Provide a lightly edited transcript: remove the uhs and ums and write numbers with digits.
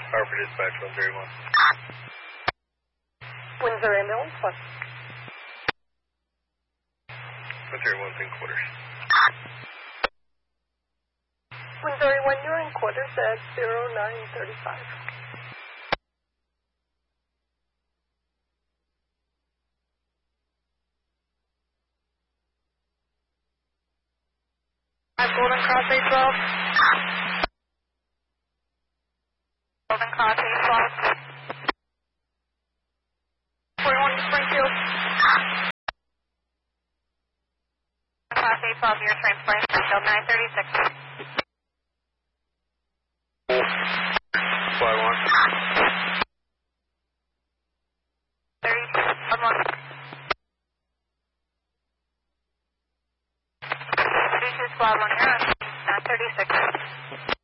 Harvard Dispatch 131. Windsor Ambulance, what? 131's in quarters. Windsor 1, you're in quarters at 0935. Golden Cross 812. Golden Cross 812. 41 Springfield. Cross 812, your transport Springfield 936. Fly 1. 32, 1. 32 Squad 1, you're on 936.